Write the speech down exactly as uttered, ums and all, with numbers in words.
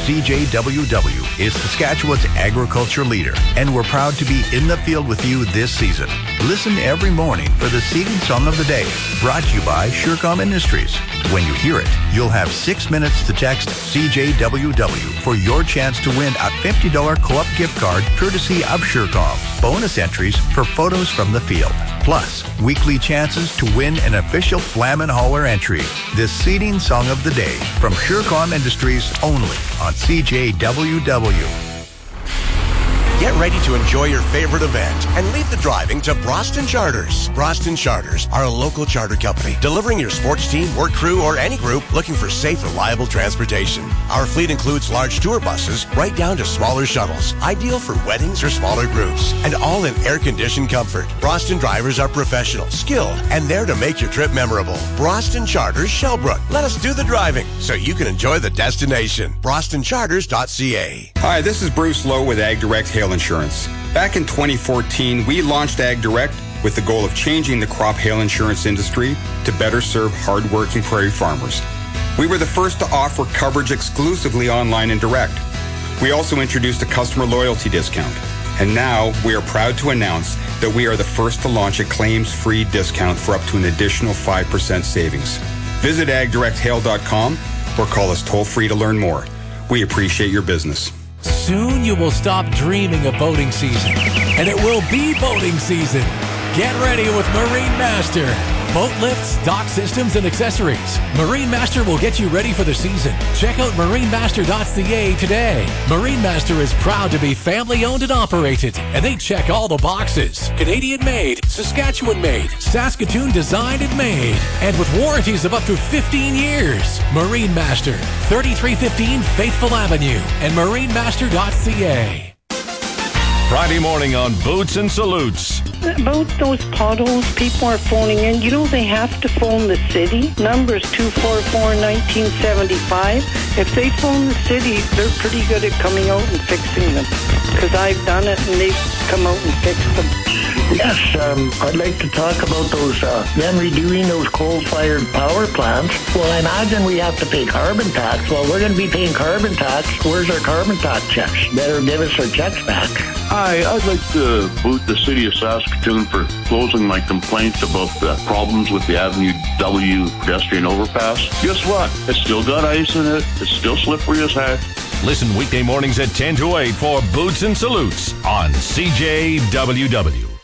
C J W W is Saskatchewan's agriculture leader, and we're proud to be in the field with you this season. Listen every morning for the Seeding Song of the Day, brought to you by Surecom Industries. When you hear it, you'll have six minutes to text C J W W for your chance to win a fifty dollars Co-op gift card courtesy of Surecom. Bonus entries for photos from the field. Plus, weekly chances to win an official Flam and Holler entry. The Seeding Song of the Day from Surecom Industries only on C J W W. Get ready to enjoy your favorite event and leave the driving to Broston Charters. Broston Charters are a local charter company delivering your sports team, work crew, or any group looking for safe, reliable transportation. Our fleet includes large tour buses right down to smaller shuttles, ideal for weddings or smaller groups, and all in air-conditioned comfort. Broston drivers are professional, skilled, and there to make your trip memorable. Broston Charters Shellbrook. Let us do the driving so you can enjoy the destination. broston charters dot c a. Hi, this is Bruce Lowe with Ag Direct Hail Insurance. Back in twenty fourteen, we launched Ag Direct with the goal of changing the crop hail insurance industry to better serve hard-working prairie farmers. We were the first to offer coverage exclusively online and direct. We also introduced a customer loyalty discount. And now we are proud to announce that we are the first to launch a claims-free discount for up to an additional five percent savings. Visit ag direct hail dot com or call us toll-free to learn more. We appreciate your business. Soon you will stop dreaming of boating season, and it will be boating season. Get ready with Marine Master. Boat lifts, dock systems, and accessories. Marine Master will get you ready for the season. Check out marine master dot c a today. Marine Master is proud to be family-owned and operated, and they check all the boxes. Canadian-made, Saskatchewan-made, Saskatoon-designed and made, and with warranties of up to fifteen years. Marine Master, thirty-three fifteen Faithful Avenue, and marine master dot c a. Friday morning on Boots and Salutes. About those potholes, people are phoning in. You know they have to phone the city. Number is two four four, one nine seven five. If they phone the city, they're pretty good at coming out and fixing them. Because I've done it and they've come out and fixed them. Yes, um, I'd like to talk about those, uh, them redoing those coal-fired power plants. Well, I imagine we have to pay carbon tax. Well, we're going to be paying carbon tax. Where's our carbon tax checks? Better give us our checks back. Hi, I'd like to boot the city of Saskatoon for closing my complaints about the problems with the Avenue W pedestrian overpass. Guess what? It's still got ice in it. It's still slippery as heck. Listen weekday mornings at ten to eight for Boots and Salutes on C J W W.